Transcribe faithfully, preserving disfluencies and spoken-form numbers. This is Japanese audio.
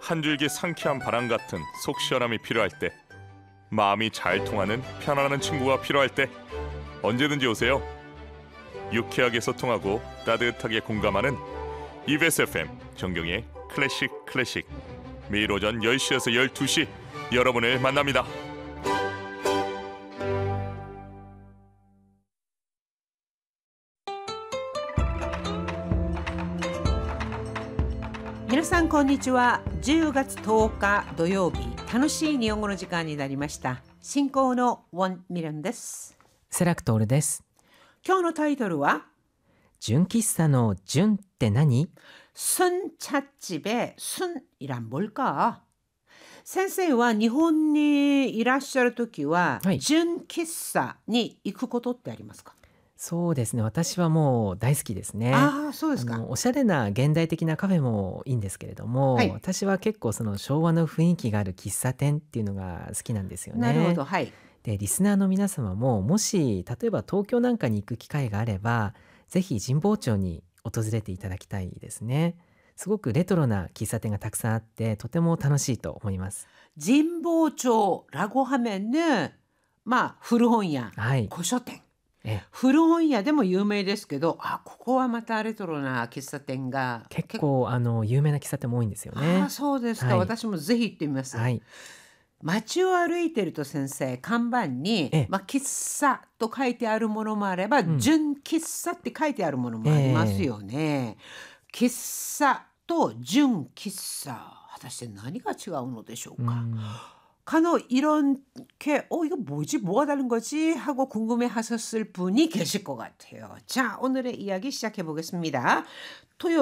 한 줄기 상쾌한 바람 같은 속 시원함이 필요할 때, 마음이 잘 통하는 편안한 친구가 필요할 때 언제든지 오세요. 유쾌하게 소통하고 따뜻하게 공감하는 이비에스 에프엠 정경의 클래식 클래식, 매일 오전 열 시에서 열두 시 여러분을 만납니다. 皆さんこんにちは。じゅうがつとおか土曜日、楽しい日本語の時間になりました。進行のウォン・ミランです。 セラクトールです。 今日のタイトルは純喫茶の純って何？ 순찻집의 순이란 뭘까? 先生は日本にいらっしゃるときは、 はい、 純喫茶に行くことってありますか？ そうですね、私はもう大好きですね。 ああ、そうですか。 あのおしゃれな現代的なカフェもいいんですけれども、はい、私は結構その昭和の雰囲気がある喫茶店っていうのが好きなんですよね。 なるほど、はい。 でリスナーの皆様ももし例えば東京なんかに行く機会があれば、ぜひ神保町に訪れていただきたいですね。すごくレトロな喫茶店がたくさんあってとても楽しいと思います。 神保町라고 하면은まあ古本屋、はい、古書店、古本屋でも有名ですけど、あ、ここはまたレトロな喫茶店が結構あの有名な喫茶店も多いんですよね。 あ、そうですか、はい、私もぜひ行ってみます、はい、街を歩いてると先生、看板に、まあ、喫茶と書いてあるものもあれば、うん、純喫茶って書いてあるものもありますよね、えー、喫茶と純喫茶、果たして何が違うのでしょうか。うん간혹 이렇게 어 이거 뭐지? 뭐가 다른 거지? 하고 궁금해하셨을 분이 계실 것 같아요. 자, 오늘의 이야기 시작해 보겠습니다. 토요